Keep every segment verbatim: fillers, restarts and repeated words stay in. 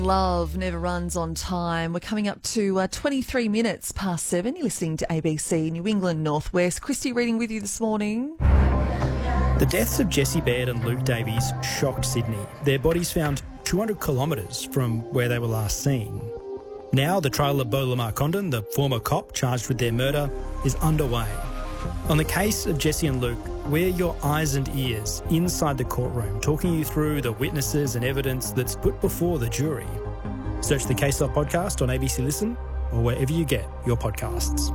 Love never runs on time. We're coming up to uh, twenty-three minutes past seven. You're listening to A B C New England Northwest. Christy reading with you this morning. The deaths of Jessie Baird and Luke Davies shocked Sydney. Their bodies found two hundred kilometres from where they were last seen. Now the trial of Beau Lamar Condon, the former cop charged with their murder, is underway. On the case of Jessie and Luke, we're your eyes and ears inside the courtroom, talking you through the witnesses and evidence that's put before the jury. Search the Case Log podcast on A B C Listen or wherever you get your podcasts.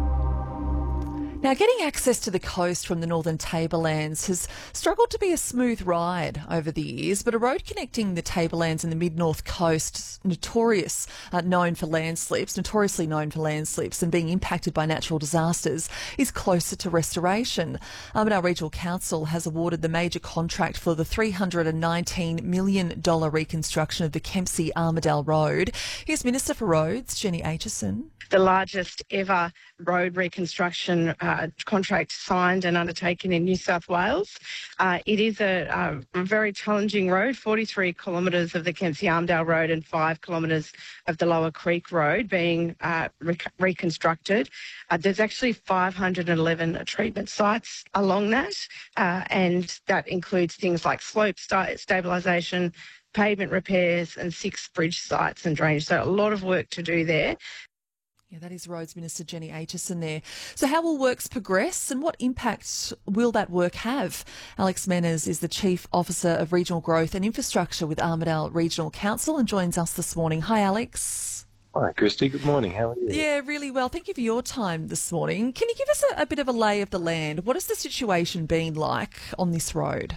Now, getting access to the coast from the Northern Tablelands has struggled to be a smooth ride over the years, but a road connecting the Tablelands and the Mid-North Coast, notorious, uh, known for landslips, notoriously known for landslips and being impacted by natural disasters, is closer to restoration. Armidale Regional Council has awarded the major contract for the three hundred nineteen million dollars reconstruction of the Kempsey Armidale Road. Here's Minister for Roads, Jenny Aitchison. The largest ever road reconstruction uh, contract signed and undertaken in New South Wales. Uh, it is a, a very challenging road, forty-three kilometres of the Kempsey Armidale Road and five kilometres of the Lower Creek Road being uh, re- reconstructed. Uh, there's actually five hundred eleven treatment sites along that, uh, and that includes things like slope st- stabilisation, pavement repairs and six bridge sites and drainage. So a lot of work to do there. Yeah, that is Roads Minister Jenny Aitchison there. So how will works progress and what impact will that work have? Alex Menners is the Chief Officer of Regional Growth and Infrastructure with Armidale Regional Council and joins us this morning. Hi, Alex. Hi, Christy. Good morning. How are you? Yeah, really well. Thank you for your time this morning. Can you give us a, a bit of a lay of the land? What has the situation been like on this road?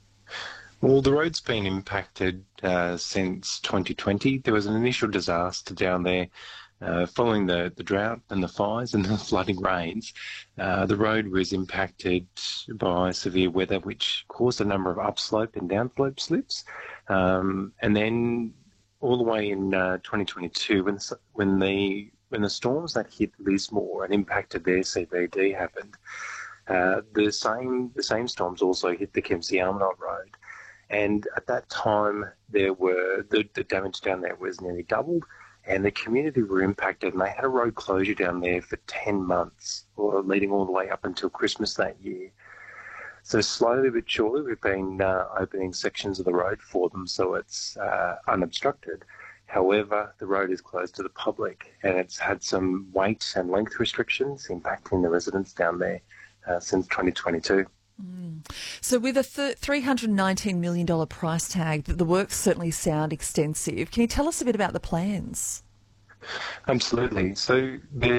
Well, the road's been impacted uh, since twenty twenty. There was an initial disaster down there Uh, following the, the drought and the fires and the flooding rains. Uh, the road was impacted by severe weather, which caused a number of upslope and downslope slips. Um, and then all the way in uh, twenty twenty-two, when the, when the when the storms that hit Lismore and impacted their C B D happened, uh, the same the same storms also hit the Kempsey Armidale Road. And at that time, there were the, the damage down there was nearly doubled. And the community were impacted, and they had a road closure down there for ten months, or leading all the way up until Christmas that year. So slowly but surely, we've been uh, opening sections of the road for them so it's uh, unobstructed. However, the road is closed to the public, and it's had some weight and length restrictions impacting the residents down there uh, since twenty twenty-two. Mm. So with a th- three hundred nineteen million dollars price tag, the works certainly sound extensive. Can you tell us a bit about the plans? Absolutely. So there